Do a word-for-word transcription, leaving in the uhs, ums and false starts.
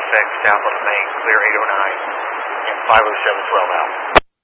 traffic, south on the main, clear eight oh nine, and five oh seven twelve out.